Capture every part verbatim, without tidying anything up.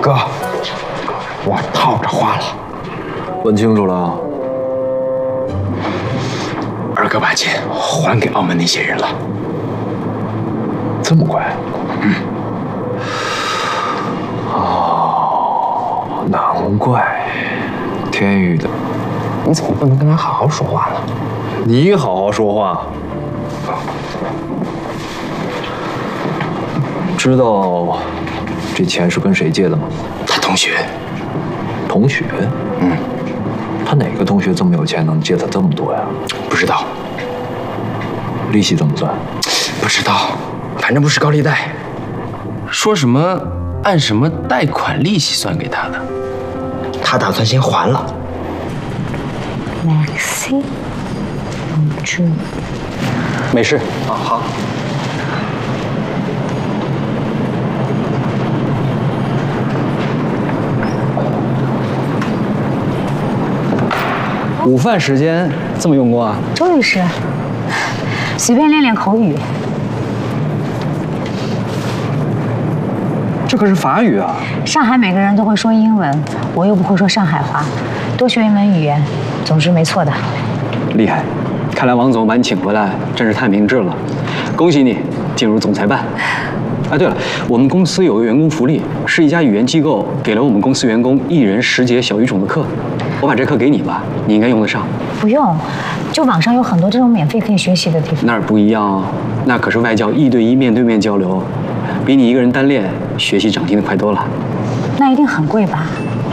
哥，我套着话了。 问清楚了。 二哥把钱还给澳门那些人了。这么快？嗯。 哦，难怪。天宇的， 你怎么不能跟他好好说话呢？ 你好好说话。知道这钱是跟谁借的吗？ 他同学。 同学？ 嗯。 他哪个同学这么有钱，能借他这么多呀？ 不知道。 利息怎么算？ 不知道，反正不是高利贷。 说什么按什么贷款利息算给他的？ 他打算先还了。 Maxi， 住。 没事啊，好。 午饭时间这么用功啊？ 周律师，随便练练口语。 这可是法语啊！ 上海每个人都会说英文，我又不会说上海话，多学一门语言，总之没错的。 厉害，看来王总把你请回来真是太明智了，恭喜你进入总裁办。哎，对了，我们公司有个员工福利，是一家语言机构给了我们公司员工一人十节小语种的课，我把这课给你吧，你应该用得上。 不用，就网上有很多这种免费可以学习的地方。 那儿不一样哦，那可是外教一对一面对面交流，比你一个人单练学习长进的快多了。 那一定很贵吧？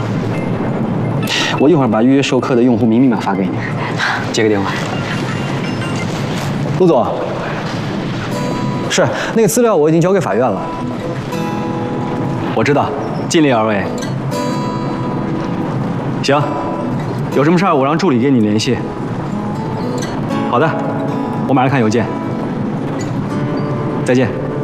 我一会儿把预约授课的用户名密码发给你，接个电话。陆总，是那个资料我已经交给法院了。我知道，尽力而为。行，有什么事儿我让助理跟你联系。好的，我马上看邮件。再见。